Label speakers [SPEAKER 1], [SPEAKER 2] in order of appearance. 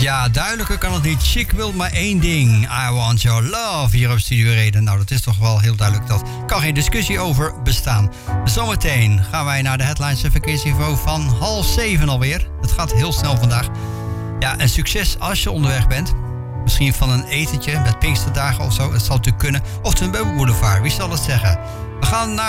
[SPEAKER 1] Ja, duidelijker kan het niet. Chick wil maar één ding. I want your love hier op Studio Reden. Nou, dat is toch wel heel duidelijk. Dat kan geen discussie over bestaan. Zometeen gaan wij naar de headlines en verkeersinfo van 6:30 alweer. Het gaat heel snel vandaag. Ja, en succes als je onderweg bent. Misschien van een etentje met Pinksterdagen of zo. Het zal natuurlijk kunnen. Of de Boulevard, wie zal het zeggen? We gaan naar